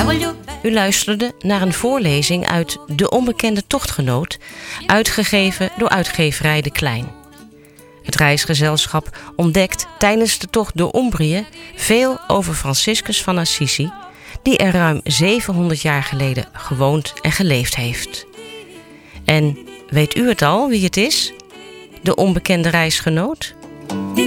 U luisterde naar een voorlezing uit De Onbekende Tochtgenoot, uitgegeven door uitgeverij De Klein. Het reisgezelschap ontdekt tijdens de tocht door Umbrië veel over Franciscus van Assisi, die er ruim 700 jaar geleden gewoond en geleefd heeft. En weet u het al wie het is? De onbekende reisgenoot?